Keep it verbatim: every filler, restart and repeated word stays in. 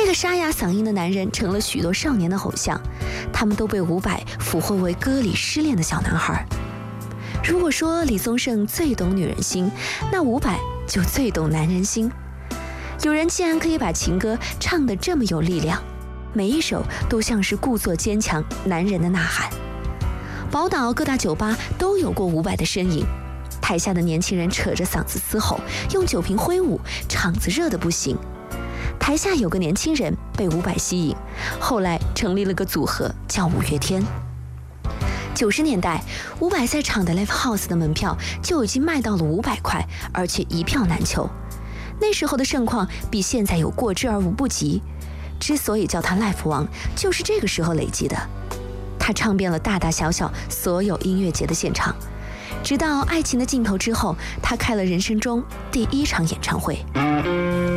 这个沙哑嗓音的男人成了许多少年的偶像，他们都被伍佰俘获为歌里失恋的小男孩。如果说李宗盛最懂女人心，那伍佰就最懂男人心。有人竟然可以把情歌唱得这么有力量，每一首都像是故作坚强男人的呐喊。宝岛各大酒吧都有过伍佰的身影，台下的年轻人扯着嗓子嘶吼，用酒瓶挥舞，场子热得不行。台下有个年轻人被伍佰吸引，后来成立了个组合叫五月天。九十年代，伍佰在场的 Live House 的门票就已经卖到了五百块，而且一票难求。那时候的盛况比现在有过之而无不及。之所以叫他 Live 王，就是这个时候累积的。他唱遍了大大小小所有音乐节的现场，直到《爱情的尽头》之后，他开了人生中第一场演唱会。